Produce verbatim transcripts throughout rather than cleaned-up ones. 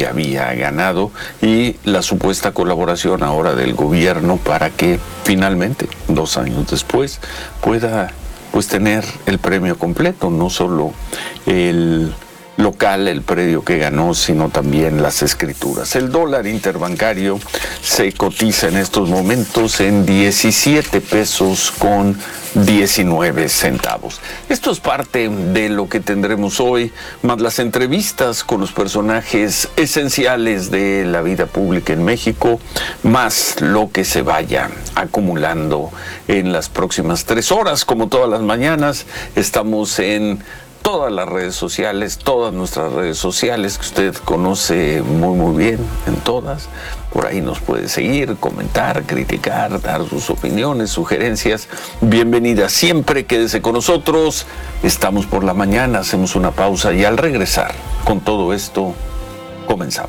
que había ganado y la supuesta colaboración ahora del gobierno para que finalmente, dos años después, pueda pues tener el premio completo, no solo el local, el predio que ganó, sino también las escrituras. El dólar interbancario se cotiza en estos momentos en diecisiete pesos con diecinueve centavos. Esto es parte de lo que tendremos hoy, más las entrevistas con los personajes esenciales de la vida pública en México, más lo que se vaya acumulando en las próximas tres horas. Como todas las mañanas, estamos en todas las redes sociales, todas nuestras redes sociales que usted conoce muy muy bien, en todas. Por ahí nos puede seguir, comentar, criticar, dar sus opiniones, sugerencias. Bienvenida siempre, quédese con nosotros. Estamos por la mañana, hacemos una pausa y al regresar con todo esto, comenzamos.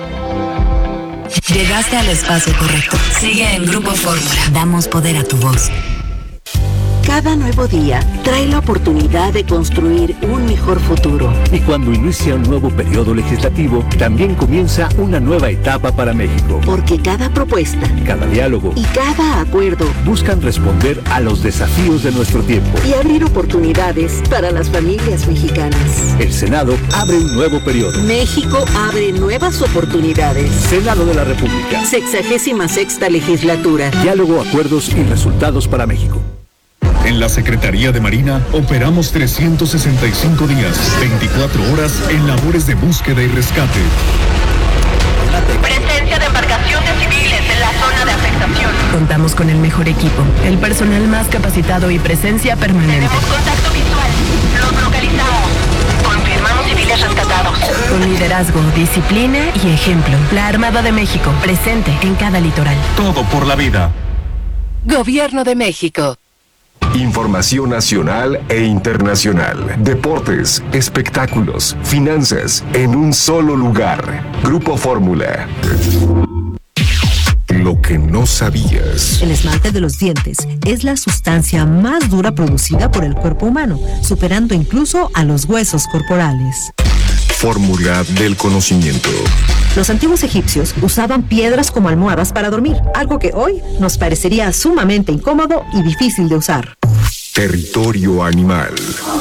Llegaste al espacio correcto. Sigue en Grupo Fórmula. Damos poder a tu voz. Cada nuevo día trae la oportunidad de construir un mejor futuro. Y cuando inicia un nuevo periodo legislativo, también comienza una nueva etapa para México. Porque cada propuesta, cada diálogo y cada acuerdo buscan responder a los desafíos de nuestro tiempo y abrir oportunidades para las familias mexicanas. El Senado abre un nuevo periodo. México abre nuevas oportunidades. Senado de la República. Sexagésima sexta legislatura. Diálogo, acuerdos y resultados para México. En la Secretaría de Marina operamos trescientos sesenta y cinco días, veinticuatro horas en labores de búsqueda y rescate. Presencia de embarcaciones civiles en la zona de afectación. Contamos con el mejor equipo, el personal más capacitado y presencia permanente. Tenemos contacto visual. Los localizamos. Confirmamos civiles rescatados. Con liderazgo, disciplina y ejemplo. La Armada de México, presente en cada litoral. Todo por la vida. Gobierno de México. Información nacional e internacional, deportes, espectáculos, finanzas, en un solo lugar. Grupo Fórmula. Lo que no sabías. El esmalte de los dientes es la sustancia más dura producida por el cuerpo humano, superando incluso a los huesos corporales. Fórmula del conocimiento. Los antiguos egipcios usaban piedras como almohadas para dormir, algo que hoy nos parecería sumamente incómodo y difícil de usar. Territorio animal.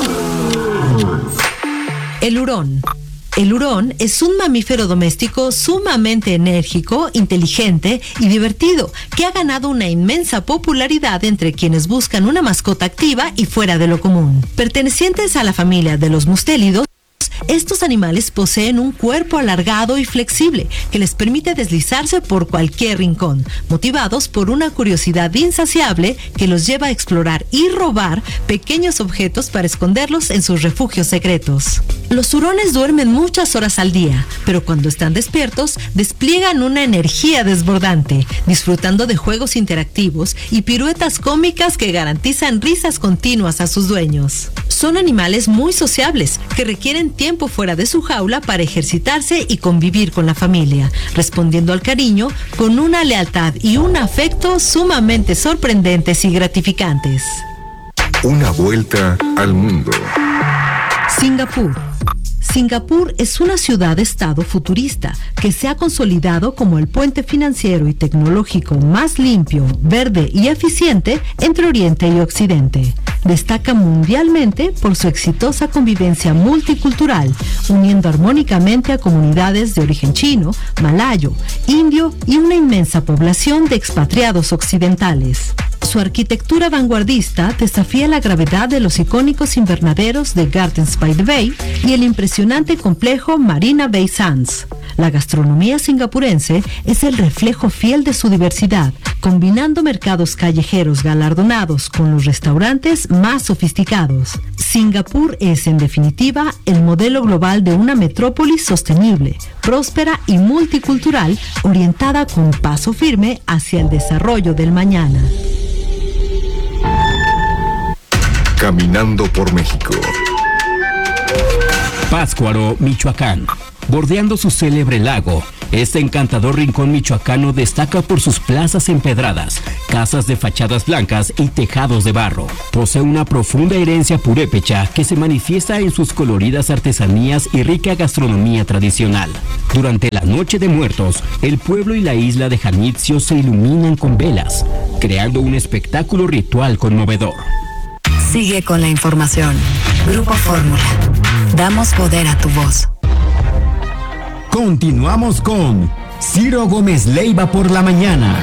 El hurón. El hurón es un mamífero doméstico sumamente enérgico, inteligente y divertido, que ha ganado una inmensa popularidad entre quienes buscan una mascota activa y fuera de lo común. Pertenecientes a la familia de los mustélidos, estos animales poseen un cuerpo alargado y flexible que les permite deslizarse por cualquier rincón, motivados por una curiosidad insaciable que los lleva a explorar y robar pequeños objetos para esconderlos en sus refugios secretos. Los hurones duermen muchas horas al día, pero cuando están despiertos despliegan una energía desbordante, disfrutando de juegos interactivos y piruetas cómicas que garantizan risas continuas a sus dueños. Son animales muy sociables que requieren tiempo fuera de su jaula para ejercitarse y convivir con la familia, respondiendo al cariño con una lealtad y un afecto sumamente sorprendentes y gratificantes. Una vuelta al mundo. Singapur. Singapur es una ciudad-estado futurista que se ha consolidado como el puente financiero y tecnológico más limpio, verde y eficiente entre Oriente y Occidente. Destaca mundialmente por su exitosa convivencia multicultural, uniendo armónicamente a comunidades de origen chino, malayo, indio y una inmensa población de expatriados occidentales. Su arquitectura vanguardista desafía la gravedad de los icónicos invernaderos de Gardens by the Bay y el impresionante complejo Marina Bay Sands. La gastronomía singapurense es el reflejo fiel de su diversidad, combinando mercados callejeros galardonados con los restaurantes más sofisticados. Singapur es, en definitiva, el modelo global de una metrópolis sostenible, próspera y multicultural, orientada con paso firme hacia el desarrollo del mañana. Caminando por México. Pátzcuaro, Michoacán. Bordeando su célebre lago, este encantador rincón michoacano destaca por sus plazas empedradas, casas de fachadas blancas y tejados de barro. Posee una profunda herencia purépecha que se manifiesta en sus coloridas artesanías y rica gastronomía tradicional. Durante la Noche de Muertos, el pueblo y la isla de Janitzio se iluminan con velas, creando un espectáculo ritual conmovedor. Sigue con la información. Grupo Fórmula. Damos poder a tu voz. Continuamos con Ciro Gómez Leiva por la mañana.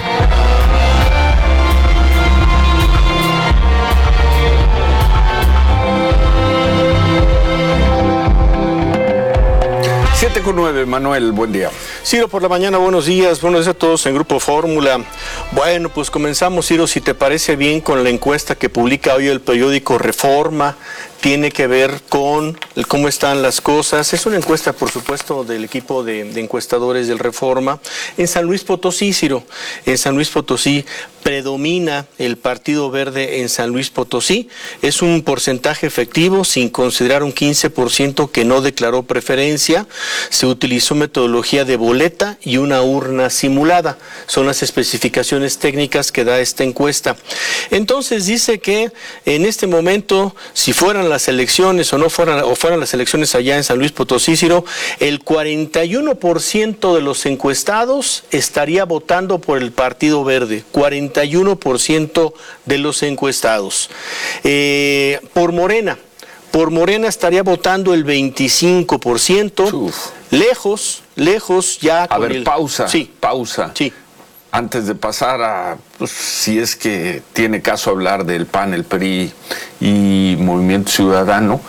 siete con nueve, Manuel, buen día. Ciro, por la mañana, buenos días, buenos días a todos en Grupo Fórmula. Bueno, pues comenzamos, Ciro, si te parece bien, con la encuesta que publica hoy el periódico Reforma. Tiene que ver con cómo están las cosas. Es una encuesta, por supuesto, del equipo de, de encuestadores del Reforma. En San Luis Potosí, Ciro, en San Luis Potosí predomina el Partido Verde en San Luis Potosí. Es un porcentaje efectivo, sin considerar un quince por ciento que no declaró preferencia. Se utilizó metodología de boleta y una urna simulada. Son las especificaciones técnicas que da esta encuesta. Entonces dice que en este momento, si fueran las elecciones o no fueran, o fueran las elecciones allá en San Luis Potosí, Ciro, el cuarenta y uno por ciento de los encuestados estaría votando por el Partido Verde. cuarenta y uno por ciento de los encuestados. Eh, por Morena. Por Morena estaría votando el veinticinco por ciento. Uf. Lejos, lejos ya. A ver, el... pausa. Sí. Pausa. Sí. Antes de pasar a, pues, si es que tiene caso hablar del P A N, el P R I y Movimiento Ciudadano,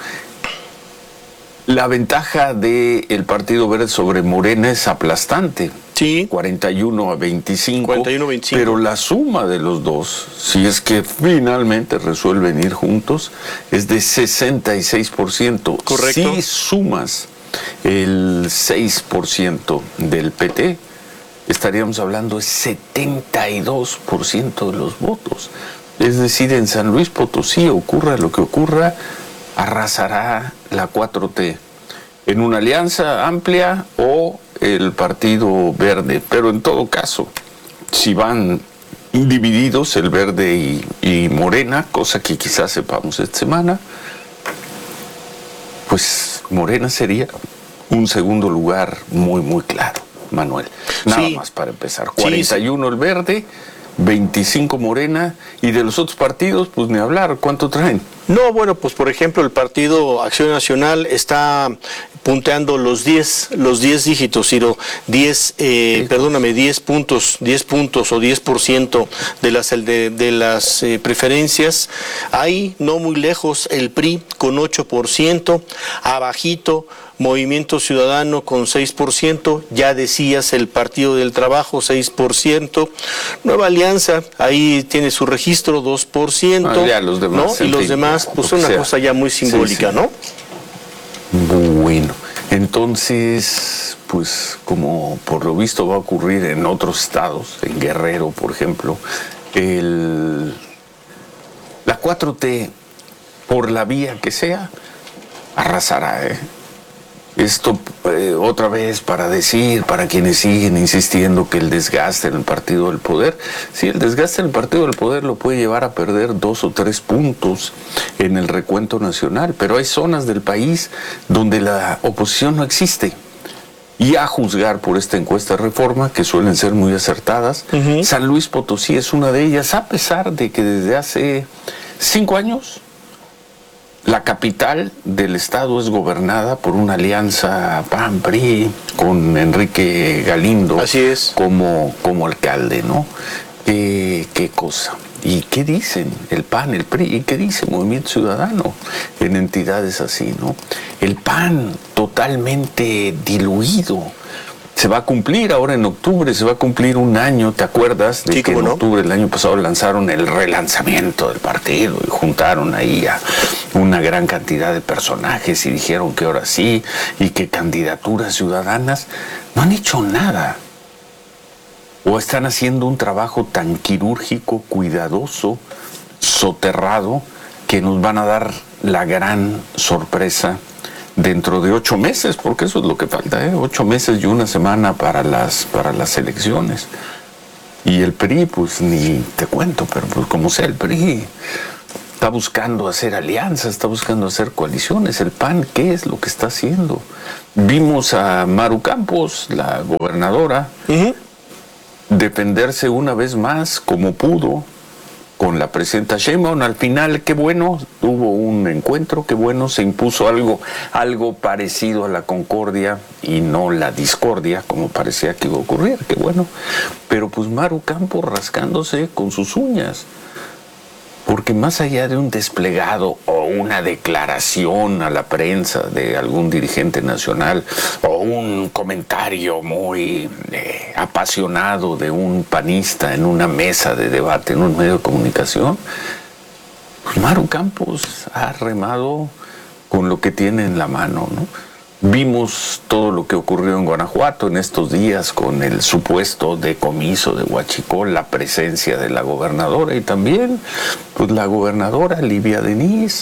la ventaja del Partido Verde sobre Morena es aplastante. Sí. cuarenta y uno a veinticinco. cuarenta y uno a veinticinco. Pero la suma de los dos, si es que finalmente resuelven ir juntos, es de sesenta y seis por ciento. Correcto. Si sumas el seis por ciento del P T, estaríamos hablando de setenta y dos por ciento de los votos. Es decir, en San Luis Potosí, ocurra lo que ocurra, arrasará la cuatro T en una alianza amplia o el Partido Verde. Pero en todo caso, si van divididos el Verde y, y Morena, cosa que quizás sepamos esta semana, pues Morena sería un segundo lugar muy, muy claro. Manuel, nada sí. más para empezar. cuarenta y uno sí, sí. el Verde, veinticinco Morena, y de los otros partidos, pues ni hablar. ¿Cuánto traen? No, bueno, pues por ejemplo el Partido Acción Nacional está punteando los diez, los diez dígitos, Ciro, diez, eh, perdóname, diez puntos, diez puntos o diez por ciento de las de, de las eh, preferencias. Ahí, no muy lejos, el P R I con ocho por ciento, abajito Movimiento Ciudadano con seis por ciento, ya decías el Partido del Trabajo seis por ciento, Nueva Alianza, ahí tiene su registro dos por ciento, ah, ya, los demás, ¿no? Y los fin, demás, pues una sea. cosa ya muy simbólica, sí, sí. ¿no? Bueno, entonces, pues como por lo visto va a ocurrir en otros estados, en Guerrero, por ejemplo, el, la cuatro T, por la vía que sea, arrasará, ¿eh? Esto eh, otra vez para decir, para quienes siguen insistiendo que el desgaste en el partido del poder, sí, el desgaste en el partido del poder lo puede llevar a perder dos o tres puntos en el recuento nacional, pero hay zonas del país donde la oposición no existe. Y a juzgar por esta encuesta de Reforma, que suelen ser muy acertadas, uh-huh. San Luis Potosí es una de ellas, a pesar de que desde hace cinco años la capital del estado es gobernada por una alianza P A N P R I con Enrique Galindo. Así es. como, como alcalde, ¿no? ¿Qué, qué cosa? ¿Y qué dicen el P A N, el P R I? ¿Y qué dice Movimiento Ciudadano en entidades así, no? El P A N totalmente diluido. Se va a cumplir ahora en octubre, se va a cumplir un año, ¿te acuerdas? De sí, que en no? octubre del año pasado lanzaron el relanzamiento del partido y juntaron ahí a una gran cantidad de personajes y dijeron que ahora sí, y que candidaturas ciudadanas. No han hecho nada. O están haciendo un trabajo tan quirúrgico, cuidadoso, soterrado, que nos van a dar la gran sorpresa dentro de ocho meses, porque eso es lo que falta, ¿eh? Ocho meses y una semana para las, para las elecciones. Y el P R I, pues ni te cuento, pero pues como sea, el P R I está buscando hacer alianzas, está buscando hacer coaliciones. El P A N, ¿qué es lo que está haciendo? Vimos a Maru Campos, la gobernadora, uh-huh. defenderse una vez más como pudo con la presidenta Sheinbaum. Al final, qué bueno, hubo un encuentro, qué bueno, se impuso algo, algo parecido a la concordia y no la discordia, como parecía que iba a ocurrir, qué bueno. Pero pues Maru Campos rascándose con sus uñas, porque más allá de un desplegado o una declaración a la prensa de algún dirigente nacional o un comentario muy eh, apasionado de un panista en una mesa de debate, en un medio de comunicación, pues Maru Campos ha remado con lo que tiene en la mano, ¿no? Vimos todo lo que ocurrió en Guanajuato en estos días con el supuesto decomiso de Huachicol, la presencia de la gobernadora y también pues la gobernadora Livia Denis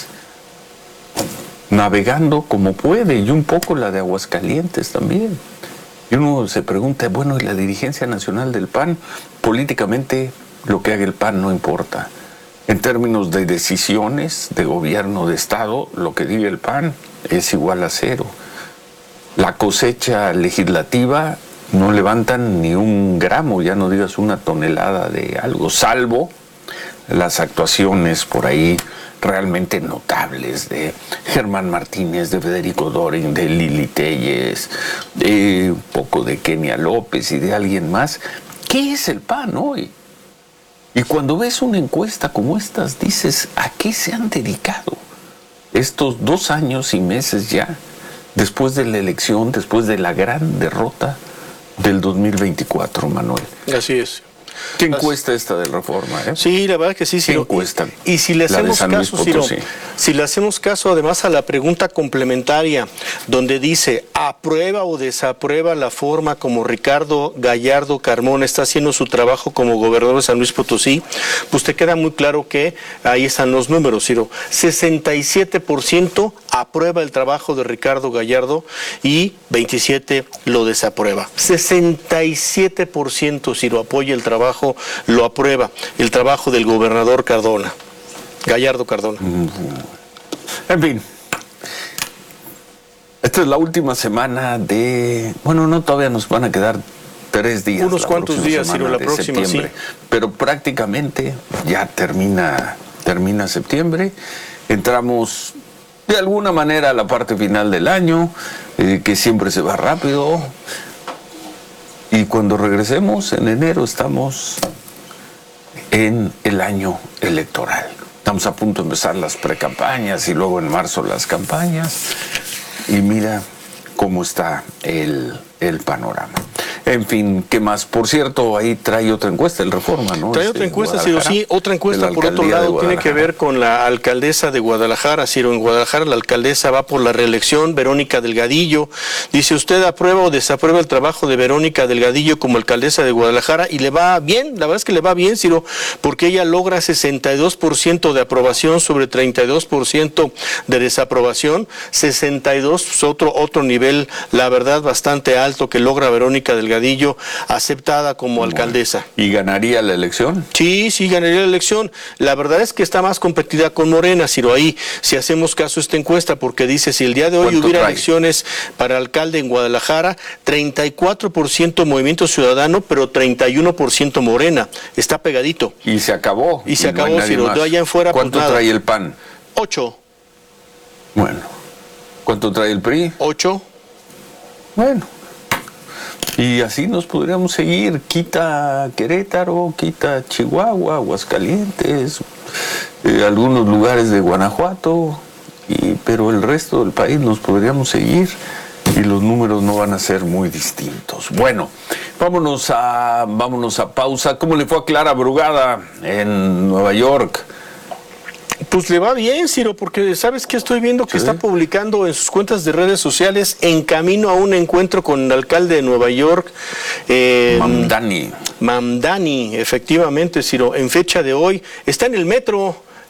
navegando como puede, y un poco la de Aguascalientes también. Y uno se pregunta, bueno, ¿y la dirigencia nacional del P A N? Políticamente lo que haga el P A N no importa. En términos de decisiones de gobierno de Estado, lo que diga el P A N es igual a cero. La cosecha legislativa no levantan ni un gramo, ya no digas una tonelada de algo, salvo las actuaciones por ahí realmente notables de Germán Martínez, de Federico Doring, de Lili Telles, de un poco de Kenia López y de alguien más. ¿Qué es el P A N hoy? Y cuando ves una encuesta como estas, dices, ¿a qué se han dedicado estos dos años y meses ya? Después de la elección, después de la gran derrota del dos mil veinticuatro, Manuel. Así es. ¿Qué encuesta esta de Reforma? Eh? Sí, la verdad que sí, Ciro. ¿Qué encuesta? Y, y si le hacemos caso, Ciro, si le hacemos caso además a la pregunta complementaria, donde dice, ¿aprueba o desaprueba la forma como Ricardo Gallardo Carmona está haciendo su trabajo como gobernador de San Luis Potosí? Pues te queda muy claro que ahí están los números, Ciro. sesenta y siete por ciento aprueba el trabajo de Ricardo Gallardo y veintisiete por ciento lo desaprueba. sesenta y siete por ciento, Ciro, apoya el trabajo, lo aprueba, el trabajo del gobernador Cardona, Gallardo Cardona. En fin, esta es la última semana de... Bueno, no, todavía nos van a quedar tres días. Unos cuantos días, Ciro, la próxima, sí. Pero prácticamente ya termina, termina septiembre. Entramos de alguna manera a la parte final del año, eh, que siempre se va rápido. Y cuando regresemos en enero estamos en el año electoral. Estamos a punto de empezar las precampañas y luego en marzo las campañas. Y mira cómo está el, el panorama. En fin, ¿qué más? Por cierto, ahí trae otra encuesta, el Reforma, ¿no? Trae este, otra encuesta, Ciro, sí, otra encuesta por otro lado tiene que ver con la alcaldesa de Guadalajara, Ciro. En Guadalajara la alcaldesa va por la reelección, Verónica Delgadillo. Dice, ¿usted aprueba o desaprueba el trabajo de Verónica Delgadillo como alcaldesa de Guadalajara? Y le va bien, la verdad es que le va bien, Ciro, porque ella logra sesenta y dos por ciento de aprobación sobre treinta y dos por ciento de desaprobación. sesenta y dos, pues otro, otro nivel, la verdad, bastante alto que logra Verónica Delgadillo, aceptada como alcaldesa. ¿Y ganaría la elección? Sí, sí, ganaría la elección. La verdad es que está más competida con Morena, Ciro, ahí, si hacemos caso a esta encuesta, porque dice, si el día de hoy hubiera trae? elecciones para alcalde en Guadalajara, treinta y cuatro por ciento Movimiento Ciudadano, pero treinta y uno por ciento Morena. Está pegadito. Y se acabó. Y se y acabó, no Ciro. De allá en fuera, ¿cuánto pues, trae el P A N? Ocho. Bueno. ¿Cuánto trae el P R I? Ocho. Bueno. Y así nos podríamos seguir, quita Querétaro, quita Chihuahua, Aguascalientes, eh, algunos lugares de Guanajuato, y, pero el resto del país nos podríamos seguir y los números no van a ser muy distintos. Bueno, vámonos a, vámonos a pausa. ¿Cómo le fue a Clara Brugada en Nueva York? Pues le va bien, Ciro, porque ¿sabes qué? Estoy viendo que sí. Está publicando en sus cuentas de redes sociales en camino a un encuentro con el alcalde de Nueva York. Eh, Mamdani. Mamdani, efectivamente, Ciro, en fecha de hoy. Está en el metro.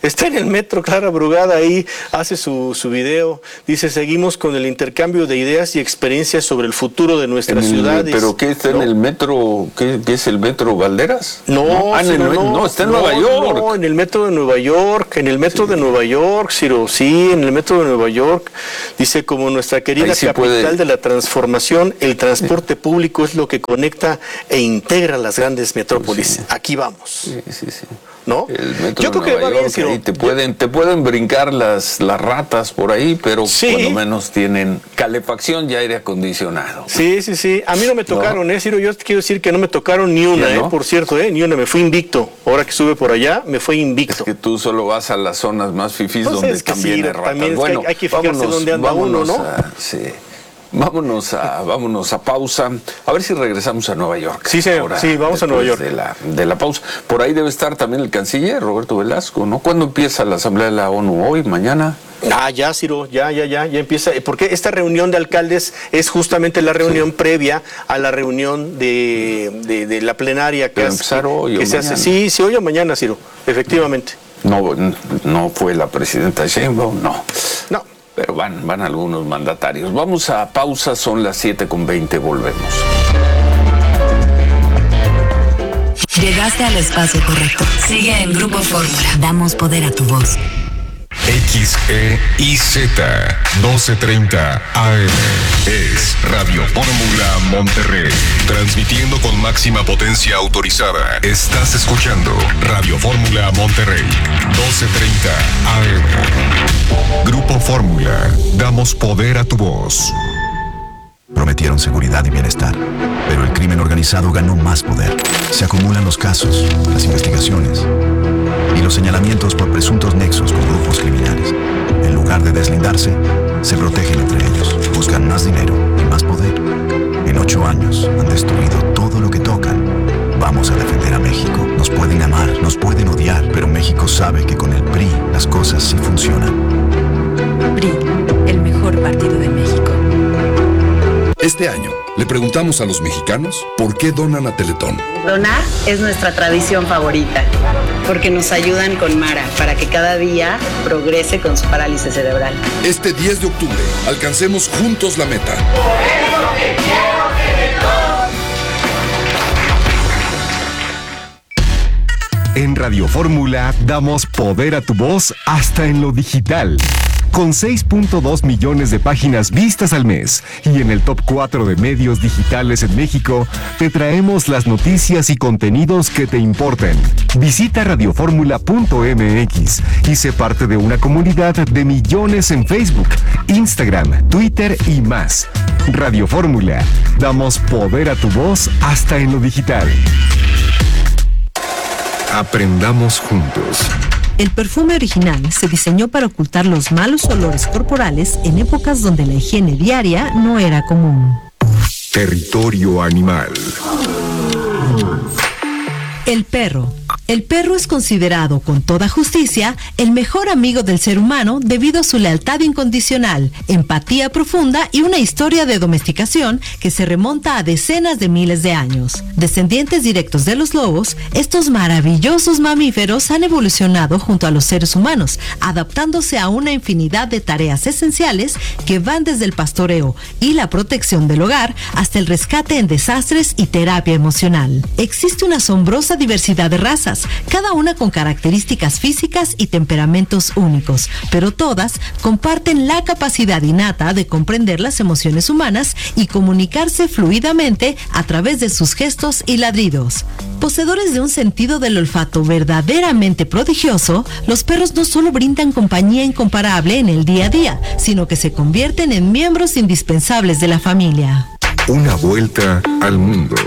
Está en el metro, Clara Brugada, ahí hace su, su video. Dice, seguimos con el intercambio de ideas y experiencias sobre el futuro de nuestra ciudad. ¿Pero qué está ¿no? en el metro? ¿Qué, qué es el metro Valderas? No, no, ah, Ciro, en el, no, no, está en no, Nueva York. No, en el metro de Nueva York, en el metro sí. de Nueva York, Ciro, sí, en el metro de Nueva York. Dice, como nuestra querida sí capital puede. de la transformación, el transporte sí. público es lo que conecta e integra las grandes metrópolis. Sí. Aquí vamos. Sí, sí, sí. ¿No? El metro Yo de creo Nueva que York, bien, ahí te pueden, te pueden brincar las, las ratas por ahí, pero sí. cuando menos tienen calefacción y aire acondicionado. Sí, sí, sí. A mí no me tocaron, ¿no? eh, Ciro. Yo te quiero decir que no me tocaron ni una, ¿no? eh, por cierto, eh, ni una. Me fui invicto. Ahora que estuve por allá, me fui invicto. Es que tú solo vas a las zonas más fifís pues donde también sí, hay ratas. También es bueno, que hay, hay que fijarse vámonos, dónde anda uno, ¿no? A, sí. Vámonos a, vámonos a pausa. A ver si regresamos a Nueva York. Sí, señor. Ahora, sí, vamos a Nueva York. De la, de la pausa. Por ahí debe estar también el canciller, Roberto Velasco, ¿no? ¿Cuándo empieza la Asamblea de la ONU? ¿Hoy? ¿Mañana? Ah, ya, Ciro, ya, ya, ya, ya empieza. Porque esta reunión de alcaldes es justamente la reunión sí. previa a la reunión de, de, de la plenaria que, hace, hoy que se hace. Sí, sí, hoy o mañana, Ciro, efectivamente. No, no fue la presidenta Sheinbaum, no. No. Pero van, van algunos mandatarios. Vamos a pausa, son las siete con veinte, volvemos. Llegaste al espacio correcto. Sigue en Grupo Fórmula. Damos poder a tu voz. X E I Z doce treinta A M es Radio Fórmula Monterrey, transmitiendo con máxima potencia autorizada. Estás escuchando Radio Fórmula Monterrey, doce treinta A M. Grupo Fórmula, damos poder a tu voz. Prometieron seguridad y bienestar, pero el crimen organizado ganó más poder. Se acumulan los casos, las investigaciones y los señalamientos por presuntos nexos con grupos criminales. En lugar de deslindarse, se protegen entre ellos, buscan más dinero y más poder. En ocho años han destruido todo lo que tocan. Vamos a defender a México. Nos pueden amar, nos pueden odiar, pero México sabe que con el P R I las cosas sí funcionan. P R I, el mejor partido de México. Este año, le preguntamos a los mexicanos por qué donan a Teletón. Donar es nuestra tradición favorita, porque nos ayudan con Mara para que cada día progrese con su parálisis cerebral. Este diez de octubre, alcancemos juntos la meta. Por eso te quiero, Teletón. En Radio Fórmula damos poder a tu voz hasta en lo digital. Con seis punto dos millones de páginas vistas al mes y en el top cuatro de medios digitales en México, te traemos las noticias y contenidos que te importan. Visita radioformula punto m x y sé parte de una comunidad de millones en Facebook, Instagram, Twitter y más. Radio Fórmula, damos poder a tu voz hasta en lo digital. Aprendamos juntos. El perfume original se diseñó para ocultar los malos olores corporales en épocas donde la higiene diaria no era común. Territorio animal. El perro. El perro es considerado, con toda justicia, el mejor amigo del ser humano debido a su lealtad incondicional, empatía profunda y una historia de domesticación que se remonta a decenas de miles de años. Descendientes directos de los lobos, estos maravillosos mamíferos han evolucionado junto a los seres humanos, adaptándose a una infinidad de tareas esenciales que van desde el pastoreo y la protección del hogar hasta el rescate en desastres y terapia emocional. Existe una asombrosa diversidad de razas, cada una con características físicas y temperamentos únicos, pero todas comparten la capacidad innata de comprender las emociones humanas y comunicarse fluidamente a través de sus gestos y ladridos. Poseedores de un sentido del olfato verdaderamente prodigioso, los perros no solo brindan compañía incomparable en el día a día, sino que se convierten en miembros indispensables de la familia. Una vuelta al mundo.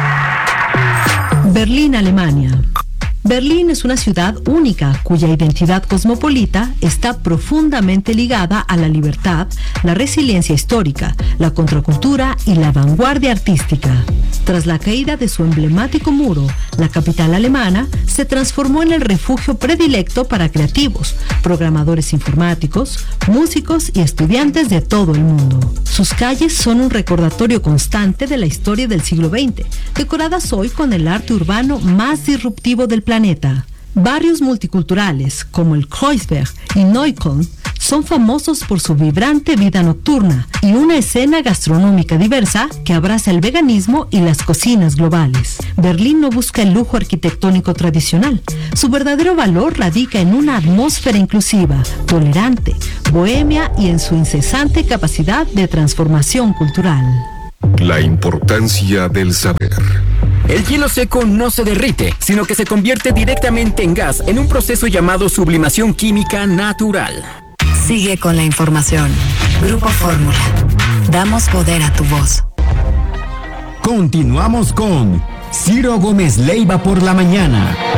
Berlín, Alemania. Berlín es una ciudad única cuya identidad cosmopolita está profundamente ligada a la libertad, la resiliencia histórica, la contracultura y la vanguardia artística. Tras la caída de su emblemático muro, la capital alemana se transformó en el refugio predilecto para creativos, programadores informáticos, músicos y estudiantes de todo el mundo. Sus calles son un recordatorio constante de la historia del siglo veinte, decoradas hoy con el arte urbano más disruptivo del planeta. Barrios multiculturales como el Kreuzberg y Neukölln son famosos por su vibrante vida nocturna y una escena gastronómica diversa que abraza el veganismo y las cocinas globales. Berlín no busca el lujo arquitectónico tradicional. Su verdadero valor radica en una atmósfera inclusiva, tolerante, bohemia y en su incesante capacidad de transformación cultural. La importancia del saber. El hielo seco no se derrite, sino que se convierte directamente en gas en un proceso llamado sublimación química natural. Sigue con la información. Grupo Fórmula. Damos poder a tu voz. Continuamos con Ciro Gómez Leiva por la mañana.